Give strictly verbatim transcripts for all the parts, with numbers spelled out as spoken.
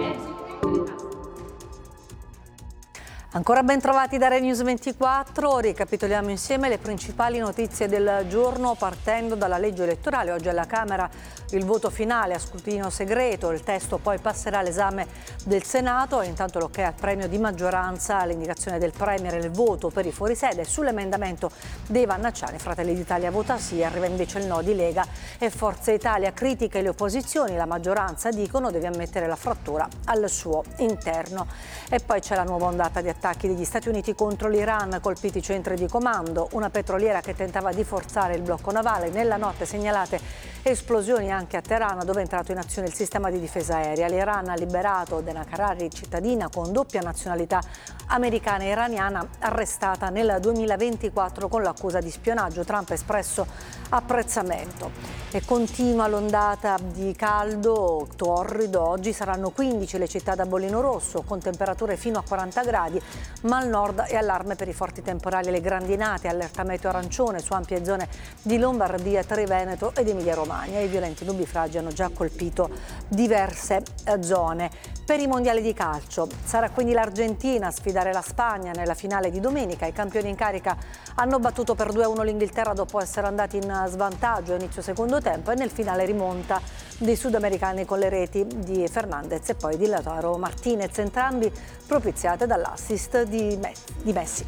Ancora ben trovati da Rai News ventiquattro, ricapitoliamo insieme le principali notizie del giorno partendo dalla legge elettorale. Oggi alla Camera il voto finale a scrutinio segreto, il testo poi passerà all'esame del Senato e intanto l'ok al premio di maggioranza all'indicazione del Premier e il voto per i fuorisede. Sull'emendamento dei Vannacciani, Fratelli d'Italia vota sì, arriva invece il no di Lega e Forza Italia, critica le opposizioni, la maggioranza dicono deve ammettere la frattura al suo interno. E poi c'è la nuova ondata di attacchi attacchi degli Stati Uniti contro l'Iran, colpiti i centri di comando, una petroliera che tentava di forzare il blocco navale. Nella notte segnalate esplosioni anche a Teheran, dove è entrato in azione il sistema di difesa aerea. L'Iran ha liberato Dena Karari, cittadina con doppia nazionalità americana e iraniana, arrestata nel duemilaventiquattro con l'accusa di spionaggio. Trump ha espresso apprezzamento. E continua l'ondata di caldo torrido. Oggi saranno quindici le città da bollino rosso, con temperature fino a quaranta gradi, ma al nord è allarme per i forti temporali e le grandinate, allerta meteo arancione su ampie zone di Lombardia, Triveneto ed Emilia-Romagna. I violenti nubifragi hanno già colpito diverse zone. Per i mondiali di calcio sarà quindi l'Argentina a sfidare la Spagna nella finale di domenica. I campioni in carica hanno battuto per due a uno l'Inghilterra dopo essere andati in svantaggio a inizio secondo tempo, e nel finale rimonta dei sudamericani con le reti di Fernandez e poi di Lautaro Martinez, entrambi propiziate dall'assist di Messi.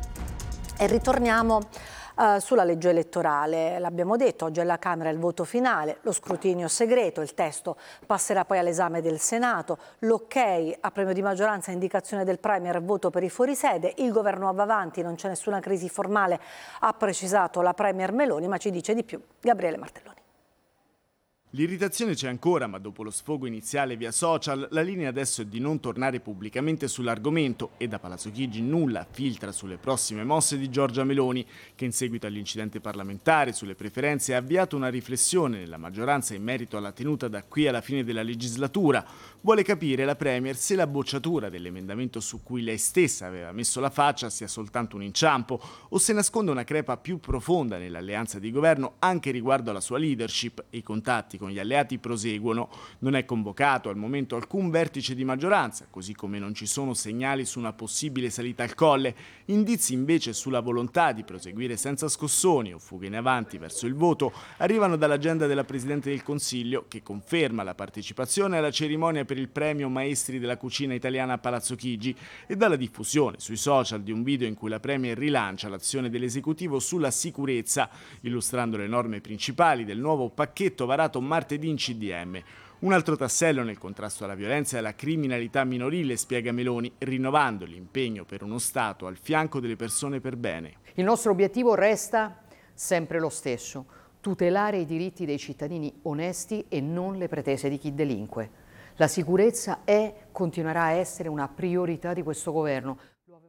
E ritorniamo Uh, sulla legge elettorale. L'abbiamo detto, oggi alla Camera il voto finale, lo scrutinio segreto, il testo passerà poi all'esame del Senato, l'ok a premio di maggioranza, indicazione del Premier, voto per i fuorisede, il governo va avanti, non c'è nessuna crisi formale, ha precisato la Premier Meloni, ma ci dice di più Gabriele Martelloni. L'irritazione c'è ancora, ma dopo lo sfogo iniziale via social, la linea adesso è di non tornare pubblicamente sull'argomento e da Palazzo Chigi nulla filtra sulle prossime mosse di Giorgia Meloni, che in seguito all'incidente parlamentare sulle preferenze ha avviato una riflessione nella maggioranza in merito alla tenuta da qui alla fine della legislatura. Vuole capire la Premier se la bocciatura dell'emendamento su cui lei stessa aveva messo la faccia sia soltanto un inciampo o se nasconde una crepa più profonda nell'alleanza di governo anche riguardo alla sua leadership e i contatti con gli alleati proseguono. Non è convocato al momento alcun vertice di maggioranza, così come non ci sono segnali su una possibile salita al colle. Indizi invece sulla volontà di proseguire senza scossoni o fughe in avanti verso il voto arrivano dall'agenda della Presidente del Consiglio, che conferma la partecipazione alla cerimonia per il premio Maestri della Cucina Italiana a Palazzo Chigi e dalla diffusione sui social di un video in cui la Premier rilancia l'azione dell'esecutivo sulla sicurezza, illustrando le norme principali del nuovo pacchetto varato martedì in C D M. Un altro tassello nel contrasto alla violenza e alla criminalità minorile, spiega Meloni, rinnovando l'impegno per uno Stato al fianco delle persone per bene. Il nostro obiettivo resta sempre lo stesso: tutelare i diritti dei cittadini onesti e non le pretese di chi delinque. La sicurezza è, continuerà a essere una priorità di questo governo.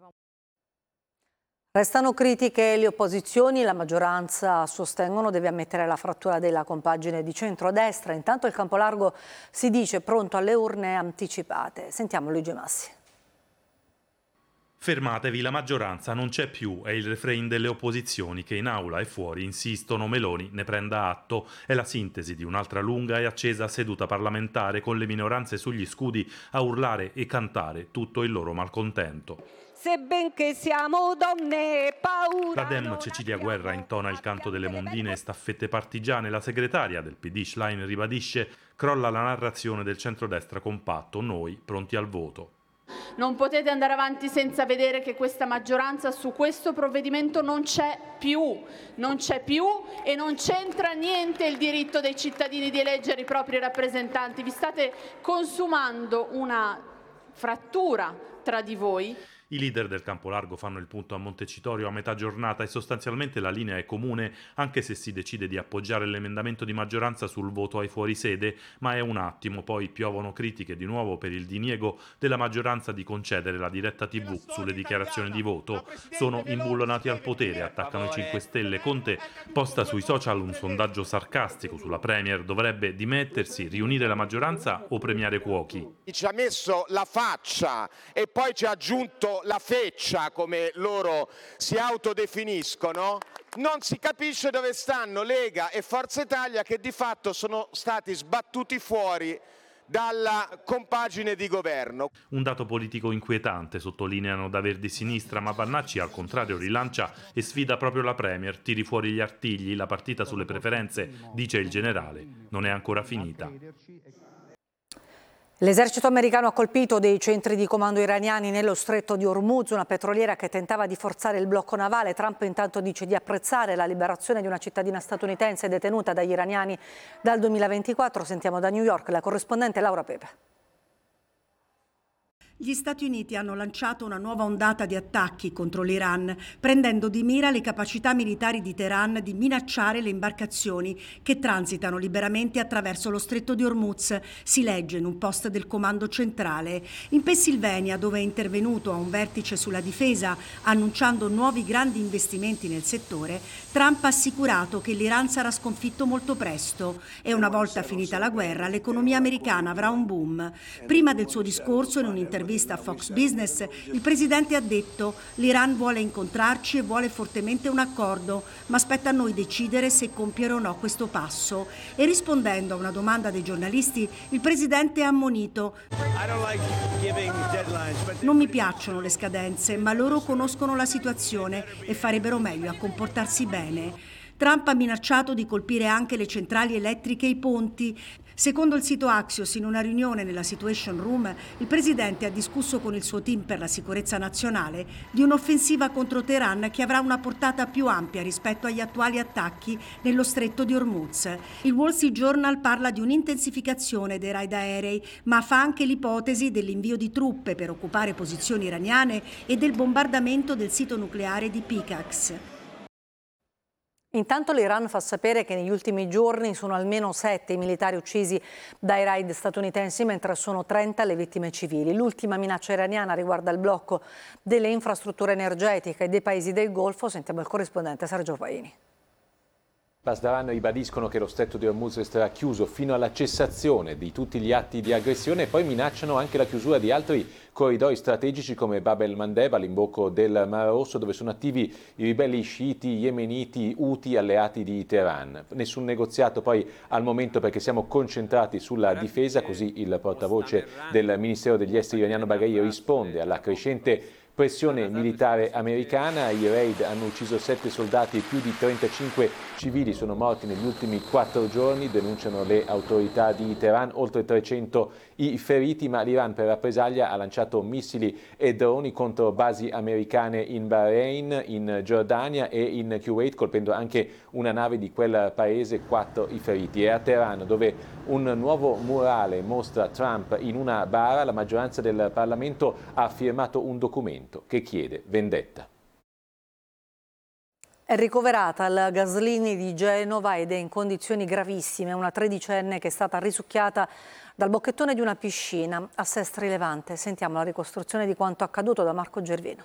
Restano critiche le opposizioni, la maggioranza sostengono deve ammettere la frattura della compagine di centrodestra. Intanto il Campolargo si dice pronto alle urne anticipate. Sentiamo Luigi Massi. Fermatevi, la maggioranza non c'è più, è il refrain delle opposizioni che in aula e fuori insistono Meloni ne prenda atto. È la sintesi di un'altra lunga e accesa seduta parlamentare con le minoranze sugli scudi a urlare e cantare tutto il loro malcontento. Se benché siamo donne, paura. La Dem Cecilia Guerra intona il canto delle mondine e staffette partigiane. La segretaria del P D Schlein ribadisce: crolla la narrazione del centrodestra compatto, noi pronti al voto. Non potete andare avanti senza vedere che questa maggioranza su questo provvedimento non c'è più, non c'è più e non c'entra niente il diritto dei cittadini di eleggere i propri rappresentanti. Vi state consumando una frattura tra di voi. I leader del Campolargo fanno il punto a Montecitorio a metà giornata e sostanzialmente la linea è comune, anche se si decide di appoggiare l'emendamento di maggioranza sul voto ai fuorisede, ma è un attimo, poi piovono critiche di nuovo per il diniego della maggioranza di concedere la diretta tivù sulle dichiarazioni di voto. Sono imbullonati al potere, attaccano i cinque Stelle. Conte posta sui social un sondaggio sarcastico sulla Premier: dovrebbe dimettersi, riunire la maggioranza o premiare cuochi. Ci ha messo la faccia e poi ci ha aggiunto la feccia, come loro si autodefiniscono. Non si capisce dove stanno Lega e Forza Italia, che di fatto sono stati sbattuti fuori dalla compagine di governo. Un dato politico inquietante, sottolineano da Verdi-Sinistra, ma Bannacci al contrario rilancia e sfida proprio la Premier. Tiri fuori gli artigli, la partita sulle preferenze, dice il generale, non è ancora finita. L'esercito americano ha colpito dei centri di comando iraniani nello stretto di Hormuz, una petroliera che tentava di forzare il blocco navale. Trump intanto dice di apprezzare la liberazione di una cittadina statunitense detenuta dagli iraniani dal duemilaventiquattro. Sentiamo da New York la corrispondente Laura Pepe. Gli Stati Uniti hanno lanciato una nuova ondata di attacchi contro l'Iran, prendendo di mira le capacità militari di Teheran di minacciare le imbarcazioni che transitano liberamente attraverso lo stretto di Hormuz, si legge in un post del comando centrale. In Pennsylvania, dove è intervenuto a un vertice sulla difesa, annunciando nuovi grandi investimenti nel settore, Trump ha assicurato che l'Iran sarà sconfitto molto presto e una volta finita la guerra l'economia americana avrà un boom. Prima del suo discorso, in un'intervista a Fox Business, il presidente ha detto: l'Iran vuole incontrarci e vuole fortemente un accordo, ma spetta a noi decidere se compiere o no questo passo. E rispondendo a una domanda dei giornalisti, il presidente ha ammonito: non mi piacciono le scadenze, ma loro conoscono la situazione e farebbero meglio a comportarsi bene. Trump ha minacciato di colpire anche le centrali elettriche e i ponti. Secondo il sito Axios, in una riunione nella Situation Room, il presidente ha discusso con il suo team per la sicurezza nazionale di un'offensiva contro Teheran che avrà una portata più ampia rispetto agli attuali attacchi nello stretto di Hormuz. Il Wall Street Journal parla di un'intensificazione dei raid aerei, ma fa anche l'ipotesi dell'invio di truppe per occupare posizioni iraniane e del bombardamento del sito nucleare di Pickaxe. Intanto l'Iran fa sapere che negli ultimi giorni sono almeno sette i militari uccisi dai raid statunitensi, mentre sono trenta le vittime civili. L'ultima minaccia iraniana riguarda il blocco delle infrastrutture energetiche dei paesi del Golfo. Sentiamo il corrispondente Sergio Paini. Pasdaran ribadiscono che lo stretto di Hormuz resterà chiuso fino alla cessazione di tutti gli atti di aggressione e poi minacciano anche la chiusura di altri corridoi strategici come Bab el-Mandeb all'imbocco del Mar Rosso, dove sono attivi i ribelli sciiti, yemeniti, Houthi alleati di Teheran. Nessun negoziato poi al momento perché siamo concentrati sulla difesa, così il portavoce del Ministero degli Esteri iraniano Bagheri risponde alla crescente pressione militare americana. I raid hanno ucciso sette soldati e più di trentacinque civili sono morti negli ultimi quattro giorni, denunciano le autorità di Teheran, oltre trecento i feriti, ma l'Iran per rappresaglia ha lanciato missili e droni contro basi americane in Bahrain, in Giordania e in Kuwait, colpendo anche una nave di quel paese, quattro i feriti. E a Teheran, dove un nuovo murale mostra Trump in una bara, la maggioranza del Parlamento ha firmato un documento che chiede vendetta. È ricoverata al Gaslini di Genova ed è in condizioni gravissime una tredicenne che è stata risucchiata dal bocchettone di una piscina a Sestri Levante. Sentiamo la ricostruzione di quanto accaduto da Marco Gervino.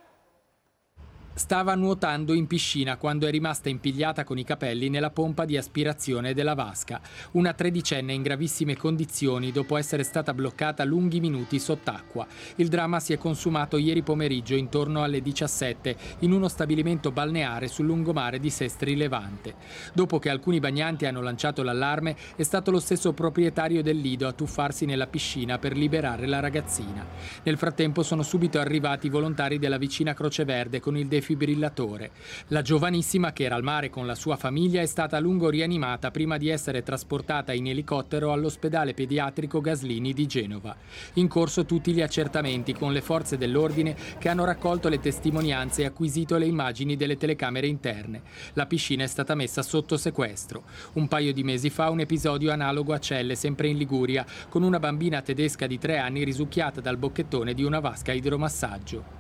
Stava nuotando in piscina quando è rimasta impigliata con i capelli nella pompa di aspirazione della vasca. Una tredicenne in gravissime condizioni dopo essere stata bloccata lunghi minuti sott'acqua. Il dramma si è consumato ieri pomeriggio intorno alle diciassette in uno stabilimento balneare sul lungomare di Sestri Levante. Dopo che alcuni bagnanti hanno lanciato l'allarme, è stato lo stesso proprietario del lido a tuffarsi nella piscina per liberare la ragazzina. Nel frattempo sono subito arrivati i volontari della vicina Croce Verde con il defibrillatore. La giovanissima, che era al mare con la sua famiglia, è stata a lungo rianimata prima di essere trasportata in elicottero all'ospedale pediatrico Gaslini di Genova. In corso tutti gli accertamenti con le forze dell'ordine che hanno raccolto le testimonianze e acquisito le immagini delle telecamere interne. La piscina è stata messa sotto sequestro. Un paio di mesi fa un episodio analogo a Celle, sempre in Liguria, con una bambina tedesca di tre anni risucchiata dal bocchettone di una vasca idromassaggio.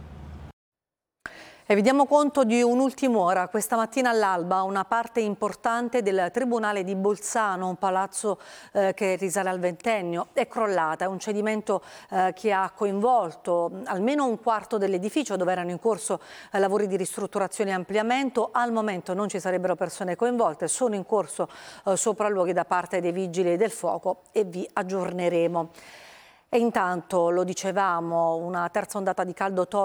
E vi diamo conto di un'ultima questa mattina all'alba. Una parte importante del Tribunale di Bolzano, un palazzo eh, che risale al ventennio, è crollata. È un cedimento eh, che ha coinvolto almeno un quarto dell'edificio dove erano in corso eh, lavori di ristrutturazione e ampliamento. Al momento non ci sarebbero persone coinvolte, sono in corso eh, sopralluoghi da parte dei vigili del fuoco e vi aggiorneremo. E intanto, lo dicevamo, una terza ondata di caldo